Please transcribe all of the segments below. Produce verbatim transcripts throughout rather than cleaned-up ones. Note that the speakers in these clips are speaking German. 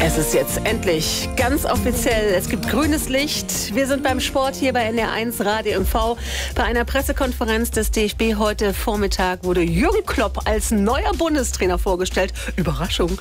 Es ist jetzt endlich ganz offiziell. Es gibt grünes Licht. Wir sind beim Sport hier bei N D R eins Radio M V. Bei einer Pressekonferenz des D F B heute Vormittag wurde Jürgen Klopp als neuer Bundestrainer vorgestellt. Überraschung.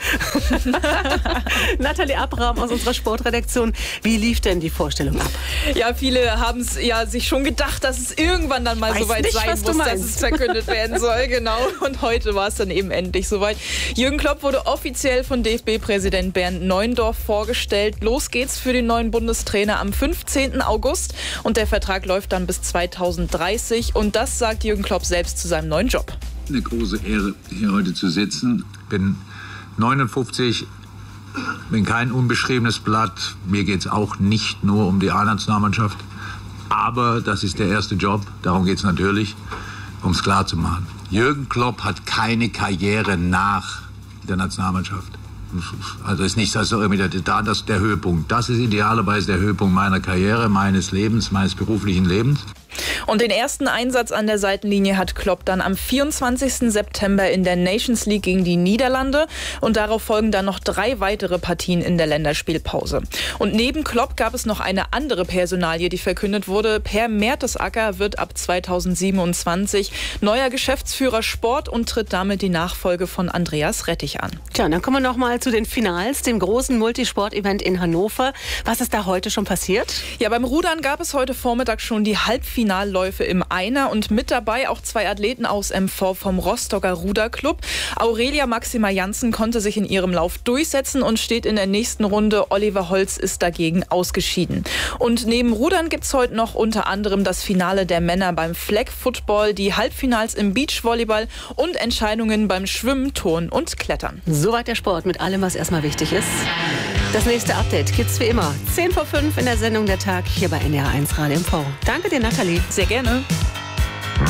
Nathalie Abraham aus unserer Sportredaktion. Wie lief denn die Vorstellung ab? Ja, viele haben es ja sich schon gedacht, dass es irgendwann dann mal Weiß soweit nicht, sein was du muss, dass meinst. es verkündet werden soll. Genau. Und heute war es dann eben endlich soweit. Jürgen Klopp wurde offiziell von D F B-Präsident Bernd Neuendorf vorgestellt. Los geht's für den neuen Bundestrainer am fünfzehnten August. Und der Vertrag läuft dann bis zweitausenddreißig. Und das sagt Jürgen Klopp selbst zu seinem neuen Job. Eine große Ehre, hier heute zu sitzen. Bin neunundfünfzig, bin kein unbeschriebenes Blatt. Mir geht's auch nicht nur um die A-Nationalmannschaft. Aber das ist der erste Job. Darum geht's natürlich, um es klar zu machen. Jürgen Klopp hat keine Karriere nach der Nationalmannschaft. Also ist nicht das so irgendwie der, das der Höhepunkt. Das ist idealerweise der Höhepunkt meiner Karriere, meines Lebens, meines beruflichen Lebens. Und den ersten Einsatz an der Seitenlinie hat Klopp dann am vierundzwanzigsten September in der Nations League gegen die Niederlande. Und darauf folgen dann noch drei weitere Partien in der Länderspielpause. Und neben Klopp gab es noch eine andere Personalie, die verkündet wurde. Per Mertesacker wird ab zweitausendsiebenundzwanzig neuer Geschäftsführer Sport und tritt damit die Nachfolge von Andreas Rettich an. Tja, dann kommen wir noch mal zu den Finals, dem großen Multisport-Event in Hannover. Was ist da heute schon passiert? Ja, beim Rudern gab es heute Vormittag schon die Halbfinalläufe im Einer und mit dabei auch zwei Athleten aus M V vom Rostocker Ruderclub. Aurelia Maxima Janssen konnte sich in ihrem Lauf durchsetzen und steht in der nächsten Runde. Oliver Holz ist dagegen ausgeschieden. Und neben Rudern gibt es heute noch unter anderem das Finale der Männer beim Flag Football, die Halbfinals im Beachvolleyball und Entscheidungen beim Schwimmen, Turnen und Klettern. Soweit der Sport mit allem, was erstmal wichtig ist. Das nächste Update gibt's wie immer zehn vor fünf in der Sendung Der Tag hier bei N D R eins Radio M V. Danke dir, Nathalie. Sehr gerne.